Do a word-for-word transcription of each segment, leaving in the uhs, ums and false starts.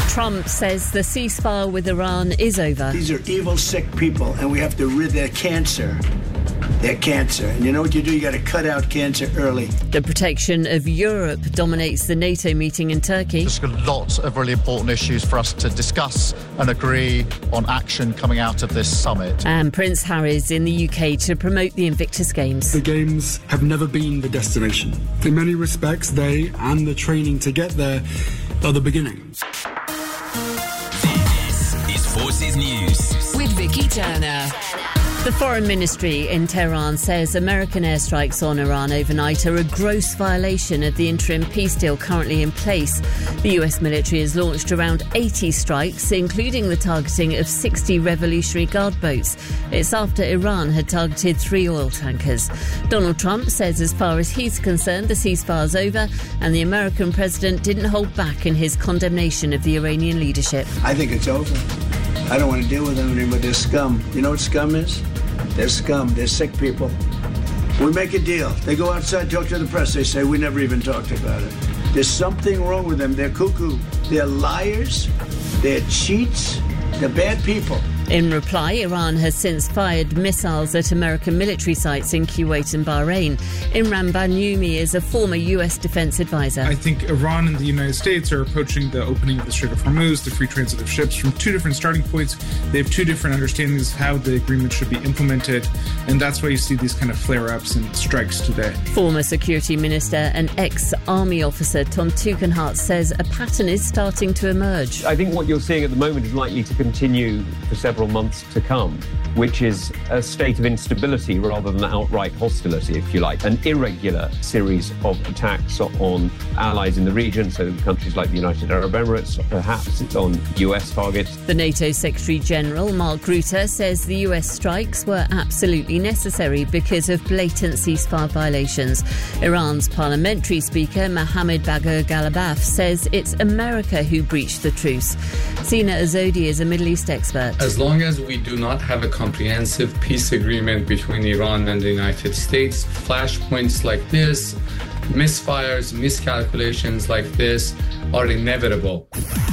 Trump says the ceasefire with Iran is over. These are evil, sick people, and we have to rid their cancer. Their cancer. And you know what you do? You got to cut out cancer early. The protection of Europe dominates the NATO meeting in Turkey. There's got lots of really important issues for us to discuss and agree on action coming out of this summit. And Prince Harry's in the U K to promote the Invictus Games. The Games have never been the destination. In many respects, they and the training to get there are the beginning. This is Forces News with Vicky Turner. The Foreign Ministry in Tehran says American airstrikes on Iran overnight are a gross violation of the interim peace deal currently in place. The U S military has launched around eighty strikes, including the targeting of sixty Revolutionary Guard boats. It's after Iran had targeted three oil tankers. Donald Trump says as far as he's concerned, the ceasefire's over, and the American president didn't hold back in his condemnation of the Iranian leadership. I think it's over. I don't want to deal with them anymore. They're scum. You know what scum is? They're scum. They're sick people. We make a deal. They go outside, talk to the press. They say, we never even talked about it. There's something wrong with them. They're cuckoo. They're liars. They're cheats. They're bad people. In reply, Iran has since fired missiles at American military sites in Kuwait and Bahrain. Imran Banyumi is a former U S defense advisor. I think Iran and the United States are approaching the opening of the Strait of Hormuz, the free transit of ships, from two different starting points. They have two different understandings of how the agreement should be implemented, and that's why you see these kind of flare-ups and strikes today. Former Security Minister and ex-Army officer Tom Tugendhat says a pattern is starting to emerge. I think what you're seeing at the moment is likely to continue for several months to come, which is a state of instability rather than outright hostility, if you like, an irregular series of attacks on allies in the region, so countries like the United Arab Emirates, perhaps it's on U S targets. The NATO Secretary-General, Mark Rutte, says the U S strikes were absolutely necessary because of blatant ceasefire violations. Iran's parliamentary speaker, Mohammad Bagher Ghalibaf, says it's America who breached the truce. Sina Azodi is a Middle East expert. As long as we do not have a comprehensive peace agreement between Iran and the United States, flashpoints like this, misfires, miscalculations like this are inevitable.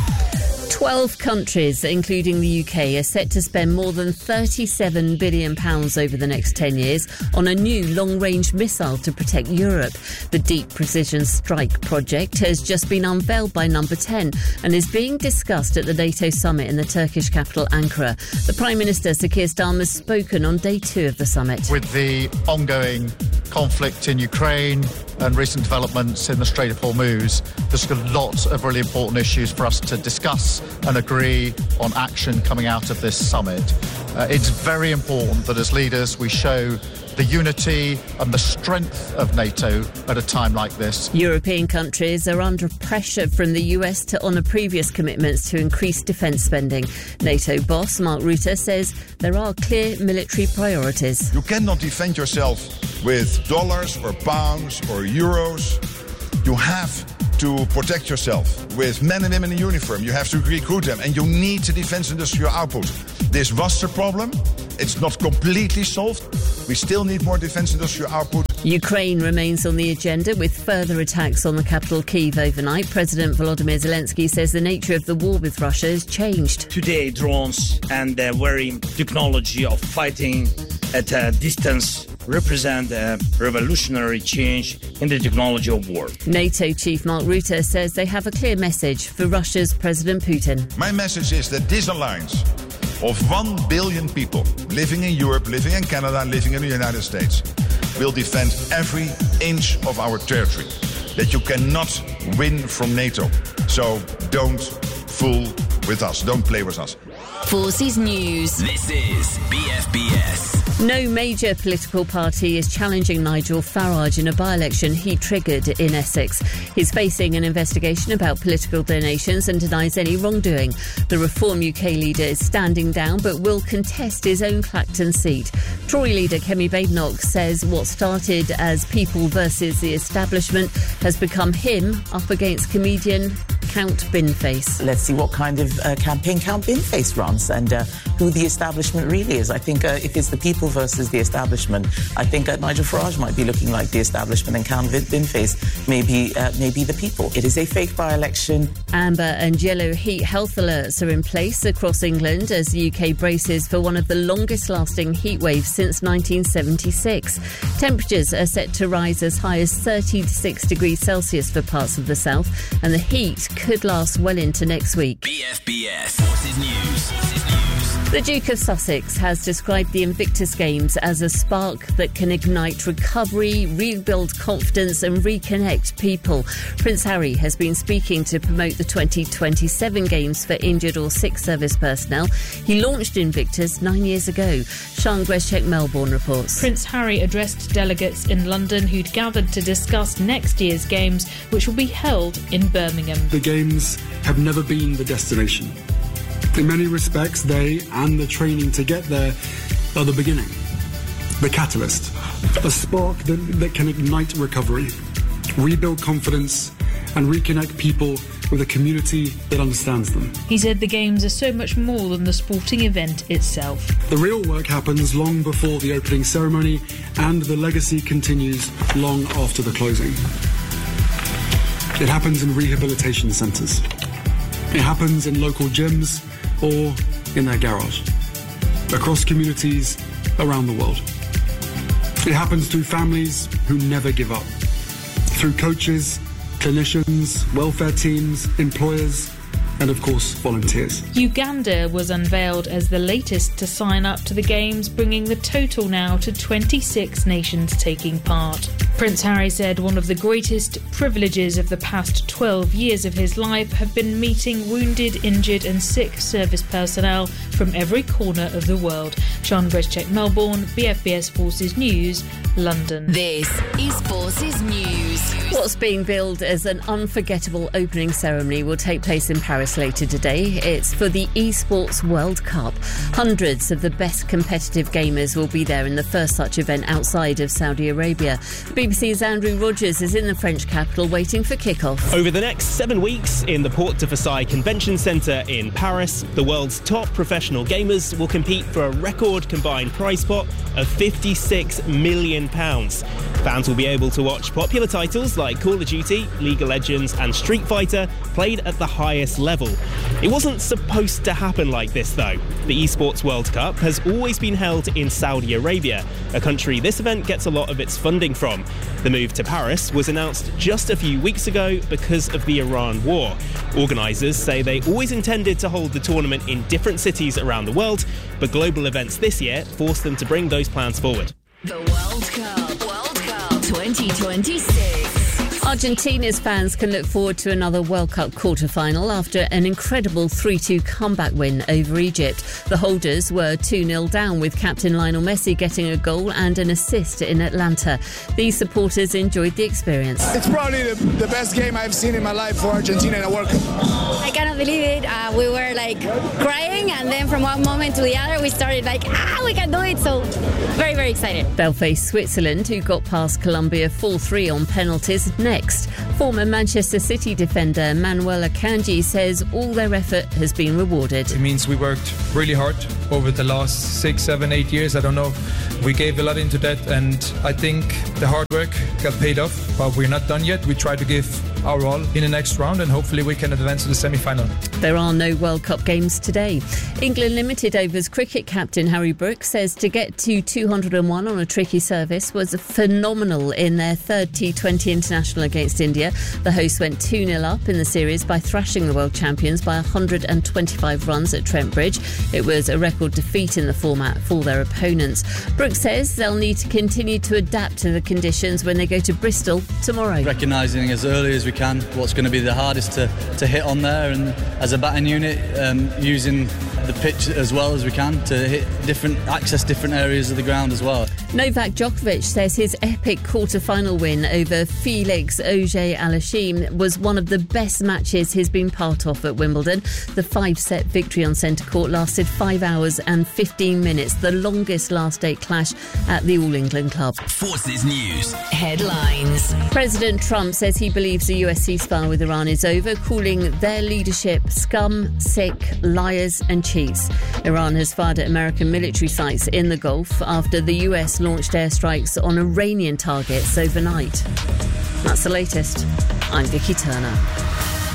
Twelve countries, including the U K, are set to spend more than thirty-seven billion pounds over the next ten years on a new long-range missile to protect Europe. The Deep Precision Strike project has just been unveiled by Number ten and is being discussed at the NATO summit in the Turkish capital Ankara. The Prime Minister, Sir Keir Starmer, has spoken on day two of the summit. With the ongoing conflict in Ukraine and recent developments in the Strait of Hormuz, there's got lots of really important issues for us to discuss and agree on action coming out of this summit. Uh, it's very important that as leaders we show the unity and the strength of NATO at a time like this. European countries are under pressure from the U S to honour previous commitments to increase defence spending. NATO boss Mark Rutte says there are clear military priorities. You cannot defend yourself with dollars or pounds or euros. You have to protect yourself with men and women in uniform. You have to recruit them, and you need the defence industrial output. This was the problem. It's not completely solved. We still need more defence industrial output. Ukraine remains on the agenda with further attacks on the capital Kyiv overnight. President Volodymyr Zelensky says the nature of the war with Russia has changed. Today, drones and the very technology of fighting at a distance represent a revolutionary change in the technology of war. NATO chief Mark Rutte says they have a clear message for Russia's President Putin. My message is that this alliance of one billion people living in Europe, living in Canada, living in the United States will defend every inch of our territory. That you cannot win from NATO. So don't fool with us. Don't play with us. Forces News. This is B F B S. No major political party is challenging Nigel Farage in a by-election he triggered in Essex. He's facing an investigation about political donations and denies any wrongdoing. The Reform U K leader is standing down but will contest his own Clacton seat. Tory leader Kemi Badenoch says what started as people versus the establishment has become him up against comedian Count Binface. Let's see what kind of uh, campaign Count Binface runs, and uh, who the establishment really is. I think uh, if it's the people versus the establishment, I think uh, Nigel Farage might be looking like the establishment and Cam Binface may be, uh, may be the people. It is a fake by-election. Amber and yellow heat health alerts are in place across England as the U K braces for one of the longest-lasting heat waves since nineteen seventy-six. Temperatures are set to rise as high as thirty-six degrees Celsius for parts of the south, and the heat could last well into next week. B F B S Forces News. The Duke of Sussex has described the Invictus Games as a spark that can ignite recovery, rebuild confidence and reconnect people. Prince Harry has been speaking to promote the twenty twenty-seven Games for injured or sick service personnel. He launched Invictus nine years ago. Sian Greszczek, Melbourne reports. Prince Harry addressed delegates in London who'd gathered to discuss next year's Games, which will be held in Birmingham. The Games have never been the destination. In many respects, they and the training to get there are the beginning, the catalyst, a spark that, that can ignite recovery, rebuild confidence, and reconnect people with a community that understands them. He said the Games are so much more than the sporting event itself. The real work happens long before the opening ceremony, and the legacy continues long after the closing. It happens in rehabilitation centres. It happens in local gyms or in their garage, across communities around the world. It happens through families who never give up, through coaches, clinicians, welfare teams, employers, and of course volunteers. Uganda was unveiled as the latest to sign up to the Games, bringing the total now to twenty-six nations taking part. Prince Harry said one of the greatest privileges of the past twelve years of his life have been meeting wounded, injured and sick service personnel from every corner of the world. Sian Greszczek, Melbourne, B F B S Forces News, London. This is Forces News. What's being billed as an unforgettable opening ceremony will take place in Paris later today. It's for the Esports World Cup. Hundreds of the best competitive gamers will be there in the first such event outside of Saudi Arabia. B B C's Andrew Rogers is in the French capital waiting for kick-off. Over the next seven weeks in the Porte de Versailles Convention Centre in Paris, the world's top professional gamers will compete for a record combined prize pot of fifty-six million pounds. Fans will be able to watch popular titles like Call of Duty, League of Legends and Street Fighter played at the highest level. It wasn't supposed to happen like this though. The Esports World Cup has always been held in Saudi Arabia, a country this event gets a lot of its funding from. The move to Paris was announced just a few weeks ago because of the Iran war. Organisers say they always intended to hold the tournament in different cities around the world, but global events this year forced them to bring those plans forward. The World Cup, World Cup twenty twenty-six. Argentina's fans can look forward to another World Cup quarter-final after an incredible three two comeback win over Egypt. The holders were two nil down with captain Lionel Messi getting a goal and an assist in Atlanta. These supporters enjoyed the experience. It's probably the, the best game I've seen in my life for Argentina in a World Cup. I cannot believe it. Uh, we were like crying, and then from one moment to the other we started like, ah, we can do it. So very, very excited. They'll face Switzerland, who got past Colombia four three on penalties, next. Former Manchester City defender Manuel Akanji says all their effort has been rewarded. It means we worked really hard over the last six, seven, eight years. I don't know. We gave a lot into that, and I think the hard work got paid off, but we're not done yet. We try to give our all in the next round, and hopefully we can advance to the semi-final. There are no World Cup games today. England Limited Overs cricket captain Harry Brooks says to get to two hundred and one on a tricky service was phenomenal in their third T twenty international against India. The hosts went two nil up in the series by thrashing the world champions by one hundred twenty-five runs at Trent Bridge. It was a record defeat in the format for their opponents. Brooks says they'll need to continue to adapt to the conditions when they go to Bristol tomorrow. Recognising as early as we can what's going to be the hardest to, to hit on there, and as a batting unit um, using the pitch as well as we can to hit different, access different areas of the ground as well. Novak Djokovic says his epic quarter-final win over Felix Auger-Aliassime was one of the best matches he's been part of at Wimbledon. The five-set victory on centre court lasted five hours and fifteen minutes, the longest last-date clash at the All England club. Forces News. Headlines. President Trump says he believes the U S ceasefire with Iran is over, calling their leadership scum, sick, liars and cheaters. repeats. Iran has fired at American military sites in the Gulf after the U S launched airstrikes on Iranian targets overnight. That's the latest. I'm Vicky Turner.